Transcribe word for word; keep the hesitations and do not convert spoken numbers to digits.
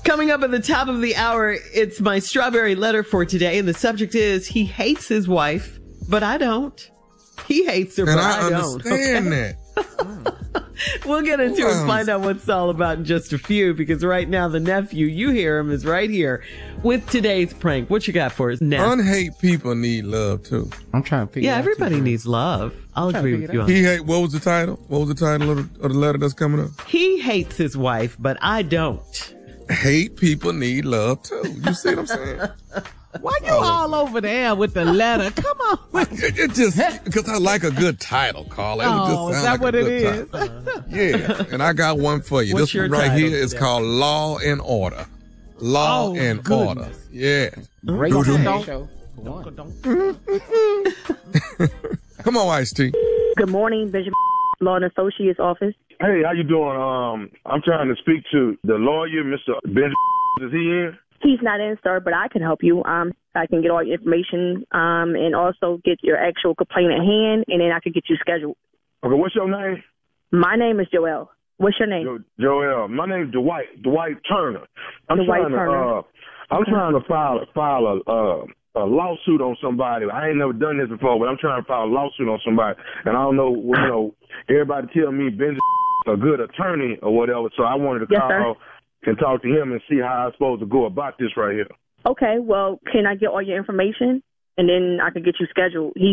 Coming up at the top of the hour, it's my strawberry letter for today, and the subject is, he hates his wife, but I don't. He hates her, and but I, I don't. understand okay? that. We'll get into it and find out what it's all about in just a few, because right now the nephew, you hear him, is right here with today's prank. What you got for us, Neff? Unhate people need love, too. I'm trying to figure Yeah, out everybody too, needs love. I'll agree with you on that. He hate, what was the title? What was the title of the, of the letter that's coming up? He hates his wife, but I don't. Hate people need love, too. You see what I'm saying? Why you oh. all over there with the letter? Come on. It, it just, because I like a good title, Carla. It oh, just is that like what it is? Uh-huh. Yeah, and I got one for you. What's this one right title? here is called Law and Order. Law oh, and goodness. Order. Yeah. Great okay. show. Come on, Ice-T. Good morning, Benjamin Law and Associates office. Hey, how you doing? Um, I'm trying to speak to the lawyer, Mister Benjamin. Is he in? He's not in, sir, but I can help you. Um, I can get all your information, um, and also get your actual complaint at hand, and then I can get you scheduled. Okay, what's your name? My name is Joelle. What's your name? Jo- Joelle. My name's Dwight. Dwight Turner. I'm Dwight trying to. Turner. Uh, I'm okay. trying to file file a. Uh, a lawsuit on somebody. I ain't never done this before, but I'm trying to file a lawsuit on somebody. And I don't know, you know, everybody tell me Ben's a good attorney or whatever, so I wanted to yes, call sir. and talk to him and see how I'm supposed to go about this right here. Okay, well, can I get all your information? And then I can get you scheduled. He